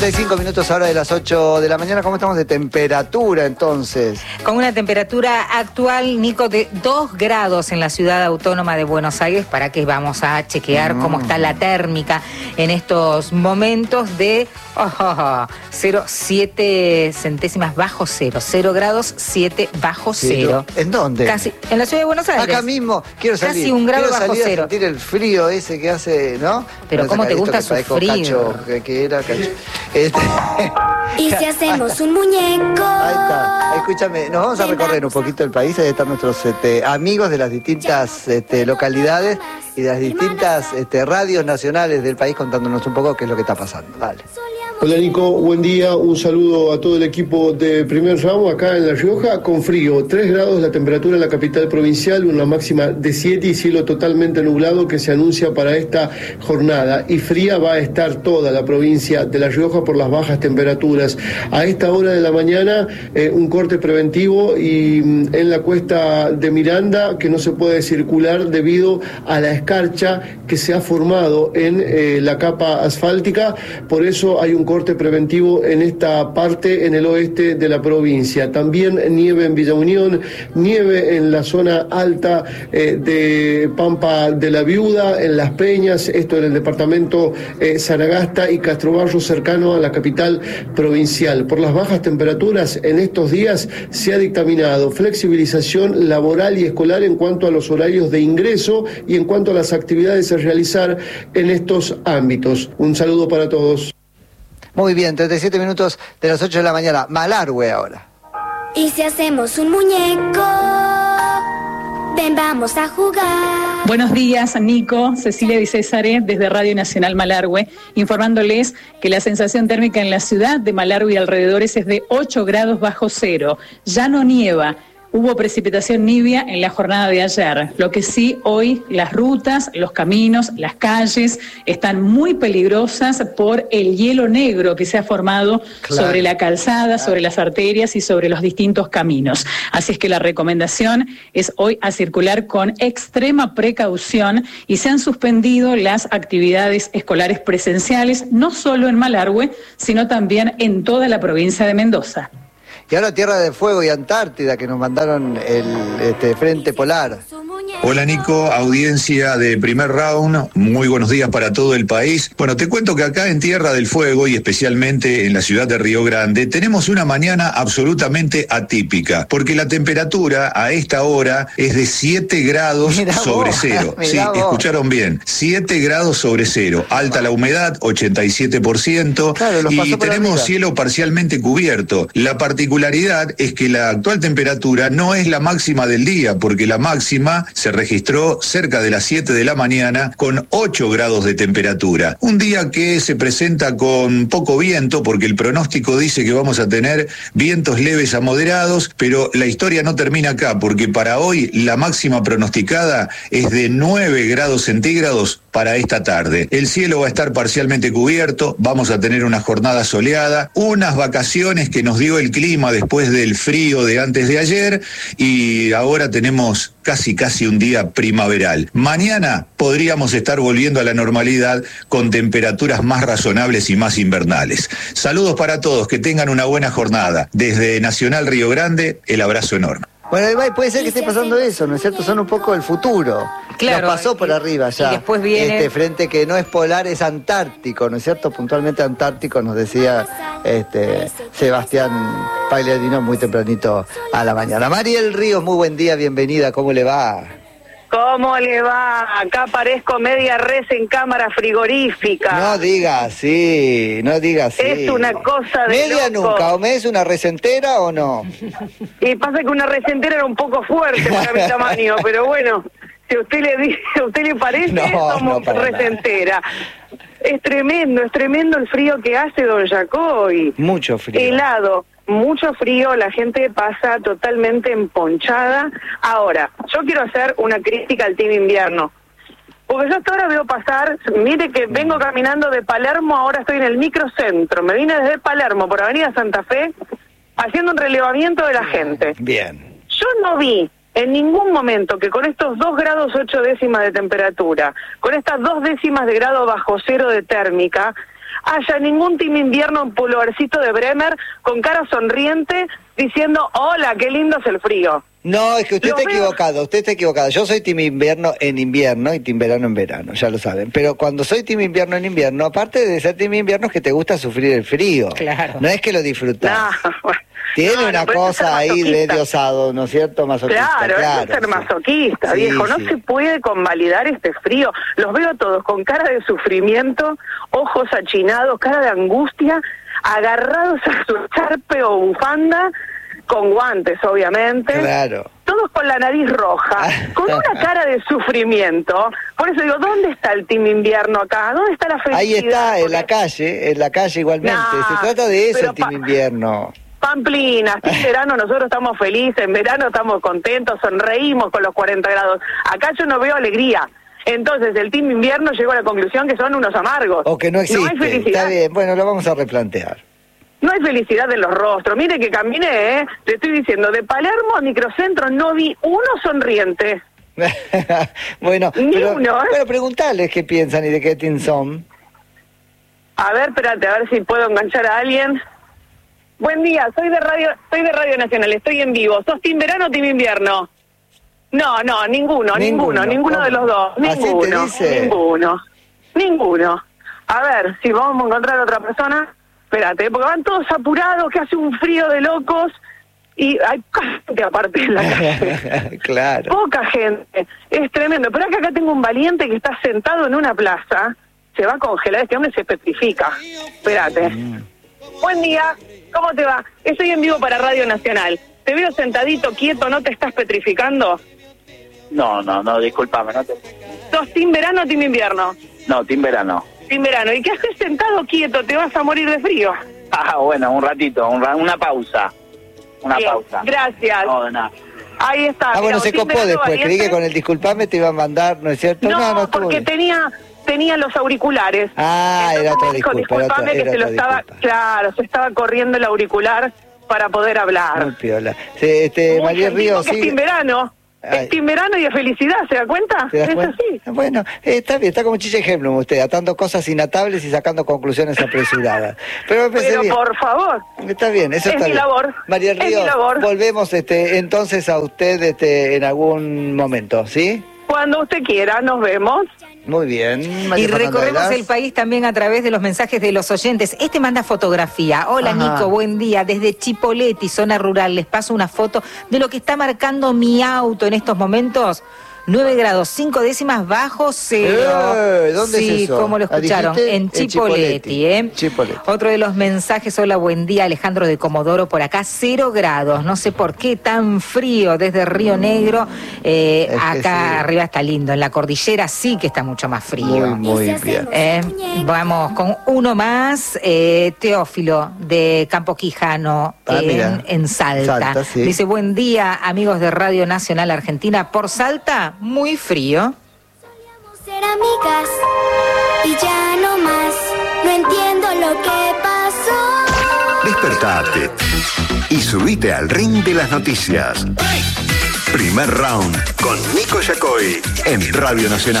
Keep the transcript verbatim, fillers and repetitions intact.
treinta y cinco minutos ahora de las ocho de la mañana. ¿Cómo estamos de temperatura entonces? Con una temperatura actual, Nico, de dos grados en la ciudad autónoma de Buenos Aires. ¿Para qué vamos a chequear mm. cómo está la térmica en estos momentos de oh, oh, oh, cero coma siete centésimas bajo cero? cero grados siete bajo cero. ¿En dónde? Casi, en la ciudad de Buenos Aires. Acá mismo. Quiero salir. Casi un grado quiero bajo salir cero. A sentir el frío ese que hace, ¿no? Pero ¿cómo te gusta su frío? Cacho, que, que era cacho. Este... Y si hacemos un muñeco. Ahí está. Escúchame, nos vamos a recorrer un poquito el país. Ahí están nuestros este, amigos de las distintas este, localidades y de las distintas este, radios nacionales del país contándonos un poco qué es lo que está pasando. Dale. Hola Nico, buen día, un saludo a todo el equipo de Primer Ramo acá en La Rioja, con frío, tres grados la temperatura en la capital provincial, una máxima de siete y cielo totalmente nublado que se anuncia para esta jornada, y fría va a estar toda la provincia de La Rioja por las bajas temperaturas. A esta hora de la mañana eh, un corte preventivo y en la cuesta de Miranda que no se puede circular debido a la escarcha que se ha formado en eh, la capa asfáltica, por eso hay un corte preventivo en esta parte, en el oeste de la provincia. También nieve en Villa Unión, nieve en la zona alta eh, de Pampa de la Viuda, en Las Peñas, esto en el departamento eh, Saragasta y Castrobarro, cercano a la capital provincial. Por las bajas temperaturas, en estos días se ha dictaminado flexibilización laboral y escolar en cuanto a los horarios de ingreso y en cuanto a las actividades a realizar en estos ámbitos. Un saludo para todos. Muy bien, treinta y siete minutos de las ocho de la mañana. Malargüe ahora. Y si hacemos un muñeco, ven, vamos a jugar. Buenos días, Nico, Cecilia Di Césare, desde Radio Nacional Malargüe, informándoles que la sensación térmica en la ciudad de Malargüe y alrededores es de ocho grados bajo cero. Ya no nieva. Hubo precipitación nibia en la jornada de ayer, lo que sí, hoy las rutas, los caminos, las calles están muy peligrosas por el hielo negro que se ha formado claro. sobre la calzada, sobre las arterias y sobre los distintos caminos. Así es que la recomendación es hoy a circular con extrema precaución y se han suspendido las actividades escolares presenciales, no solo en Malargüe, sino también en toda la provincia de Mendoza. Y ahora Tierra del Fuego y Antártida, que nos mandaron el este, Frente Polar. Hola Nico, audiencia de Primer Round, muy buenos días para todo el país. Bueno, te cuento que acá en Tierra del Fuego y especialmente en la ciudad de Río Grande tenemos una mañana absolutamente atípica, porque la temperatura a esta hora es de siete grados mirá sobre vos, cero. Sí, vos. Escucharon bien, siete grados sobre cero, alta la humedad, ochenta y siete por ciento, claro, y tenemos cielo parcialmente cubierto. La particularidad es que la actual temperatura no es la máxima del día, porque la máxima se registró cerca de las siete de la mañana con ocho grados de temperatura. Un día que se presenta con poco viento porque el pronóstico dice que vamos a tener vientos leves a moderados, pero la historia no termina acá porque para hoy la máxima pronosticada es de nueve grados centígrados para esta tarde. El cielo va a estar parcialmente cubierto, vamos a tener una jornada soleada, unas vacaciones que nos dio el clima después del frío de antes de ayer y ahora tenemos casi casi un día primaveral. Mañana podríamos estar volviendo a la normalidad con temperaturas más razonables y más invernales. Saludos para todos, que tengan una buena jornada. Desde Nacional Río Grande, el abrazo enorme. Bueno, puede ser que esté pasando eso, ¿no es cierto? Son un poco el futuro. Claro. Nos pasó por y, arriba ya. Y después viene... Este frente que no es polar, es antártico, ¿no es cierto? Puntualmente antártico, nos decía este Sebastián Pagliardino muy tempranito a la mañana. Mariel Ríos, muy buen día, bienvenida, ¿cómo le va? ¿Cómo le va? Acá parezco media res en cámara frigorífica. No diga así, no diga así. Es una cosa de media loco. nunca, ¿o me es una res entera o no? Y pasa que una res entera era un poco fuerte para mi tamaño, pero bueno, si a usted le dice, a usted le parece, no, somos no res entera. Es tremendo, es tremendo el frío que hace don Jacoy. Mucho frío. Helado. Mucho frío, la gente pasa totalmente emponchada. Ahora, yo quiero hacer una crítica al team invierno. Porque yo hasta ahora veo pasar, mire que vengo caminando de Palermo, ahora estoy en el microcentro. Me vine desde Palermo por Avenida Santa Fe, haciendo un relevamiento de la gente. Bien. Yo no vi en ningún momento que con estos dos grados ocho décimas de temperatura, con estas dos décimas de grado bajo cero de térmica, haya ningún team invierno en pullovercito de Bremer con cara sonriente diciendo, hola, qué lindo es el frío. No, es que usted Lo está veo- equivocado, usted está equivocado. Yo soy team invierno en invierno y team verano en verano, ya lo saben. Pero cuando soy team invierno en invierno, aparte de ser team invierno, es que te gusta sufrir el frío. Claro. No es que lo disfrutás. No, bueno, Tiene no, no, una pero eso es ser cosa ahí de masoquista. diosado, ¿no es cierto? Masoquista. Claro, eso es ser sí. masoquista, Sí, viejo. No sí. se puede convalidar este frío. Los veo todos con cara de sufrimiento, ojos achinados, cara de angustia, agarrados a su charpe o bufanda, con guantes, obviamente. Claro. Todos con la nariz roja, con una cara de sufrimiento. Por eso digo, ¿dónde está el team invierno acá? ¿Dónde está la felicidad? Ahí está, en Porque- la calle, en la calle igualmente. Nah, Se trata de eso pero el team pa- invierno. Pamplinas, en verano nosotros estamos felices, en verano estamos contentos, sonreímos con los cuarenta grados. Acá yo no veo alegría. Entonces el team invierno llegó a la conclusión que son unos amargos. O que no existe. hay felicidad. Está bien, bueno, lo vamos a replantear. No hay felicidad en los rostros. Mire que caminé, ¿eh? Le estoy diciendo, de Palermo a Microcentro no vi uno sonriente. bueno, Ni pero, uno, ¿eh? bueno, preguntarles qué piensan y de qué team son. A ver, espérate, a ver si puedo enganchar a alguien. Buen día, soy de Radio, soy de Radio Nacional, estoy en vivo. ¿Sos team verano o team invierno? No, no, ninguno, ninguno, Ninguno, ninguno ¿cómo? de los dos, ¿Así te ninguno, dice? ninguno, ninguno. A ver, si vamos a encontrar a otra persona, espérate, porque van todos apurados, que hace un frío de locos y hay poca gente aparte en la calle. Claro. Poca gente, es tremendo. Pero acá, acá tengo un valiente que está sentado en una plaza, se va a congelar, este hombre se petrifica. Espérate. Mm. Buen día, ¿cómo te va? Estoy en vivo para Radio Nacional. Te veo sentadito, quieto, ¿no te estás petrificando? No, no, no, discúlpame, no te... ¿Sos team verano o team invierno? No, team verano. Team verano. ¿Y qué haces sentado quieto? ¿Te vas a morir de frío? Ah, bueno, un ratito, un ra- una pausa. Una Bien, pausa. gracias. No, de nada. Ahí está. Ah, Mirá, bueno, un se team copó verano después. Creí valiente. que con el disculpame te iba a mandar, ¿no es cierto? No, no, estuvo porque bien. tenía tenía los auriculares. Ah, Entonces era otra me dijo, disculpa, era otra- discúlpame que era se lo otra estaba, disculpa. claro, se estaba corriendo el auricular para poder hablar. Muy piola. Sí, este, Muy María gentil, Ríos, porque es sigue- team verano. Ay. Es team verano y es felicidad, ¿se da cuenta? ¿Te das Es cuenta? así. Bueno, eh, está bien, está como Chiche Hemblum usted, atando cosas inatables y sacando conclusiones apresuradas. Pero me parece Pero bien. por favor. Está bien, eso Es está mi bien. labor, María es mi Ríos, labor. volvemos este, entonces a usted este, en algún momento, ¿sí? Cuando usted quiera, nos vemos. Muy bien. María Y Fernanda recorremos Velas. el país también a través de los mensajes de los oyentes. Este manda fotografía. Hola, Ajá. Nico, buen día. Desde Chipoleti, zona rural, les paso una foto de lo que está marcando mi auto en estos momentos. nueve grados, cinco décimas bajo cero. Eh, ¿dónde sí, es eso? como lo Ah, escucharon, dijiste en en Chipoleti. Chipoleti. ¿eh? Chipoleti. Otro de los mensajes, hola, buen día, Alejandro de Comodoro, por acá, cero grados. No sé por qué tan frío desde Río Negro. Eh, Es que acá sí. arriba está lindo, en la cordillera sí que está mucho más frío. Muy, muy bien. Eh, vamos con uno más, eh, Teófilo de Campo Quijano Ah, en, mira. en Salta. Salta, sí. Dice, buen día amigos de Radio Nacional Argentina, por Salta muy frío. Ser amigas y ya no más. No entiendo lo que pasó. Despertate y subite al ring de las noticias. Primer round con Nico Yacoy en Radio Nacional.